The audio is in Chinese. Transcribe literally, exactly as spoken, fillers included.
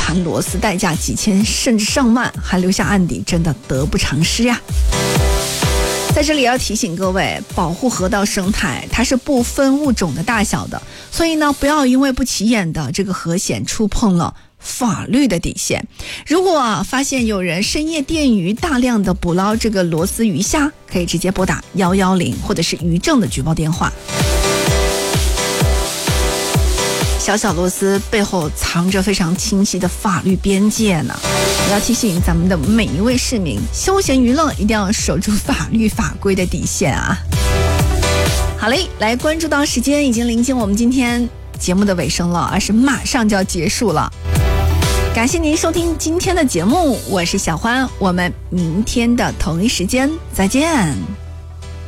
盘螺丝代价几千甚至上万，还留下案底，真的得不偿失呀。在这里要提醒各位，保护河道生态它是不分物种的大小的，所以呢，不要因为不起眼的这个河险触碰了法律的底线。如果、啊、发现有人深夜电鱼大量的捕捞这个螺丝鱼虾，可以直接拨打一一零或者是渔政的举报电话。小小螺丝背后藏着非常清晰的法律边界呢，我要提醒咱们的每一位市民，休闲娱乐一定要守住法律法规的底线啊。好嘞，来关注到时间已经临近我们今天节目的尾声了，而是马上就要结束了。感谢您收听今天的节目，我是小欢，我们明天的同一时间再见。